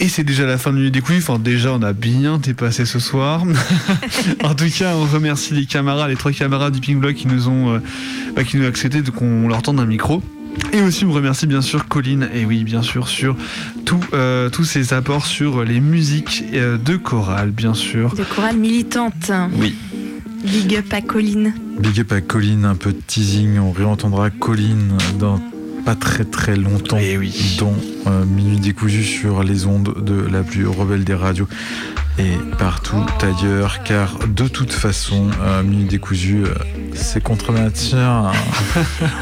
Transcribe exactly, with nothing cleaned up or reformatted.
Et c'est déjà la fin de Minuit Décousu. Enfin, déjà, on a bien dépassé ce soir. En tout cas, on remercie les camarades, les trois camarades du Pink Block qui nous ont, euh, bah, qui nous ont accepté qu'on leur tende un micro. Et aussi, on remercie bien sûr Colline, et oui, bien sûr, sur tout, euh, tous ses apports sur les musiques euh, de chorale, bien sûr. De chorale militante. Oui. Big up à Colline. Big up à Colline, un peu de teasing. On réentendra Colline dans pas très très longtemps et oui. dans euh, Minuit Décousu sur les ondes de la plus rebelle des radios et partout ailleurs, car de toute façon, euh, Minuit Décousu, euh, c'est contre nature.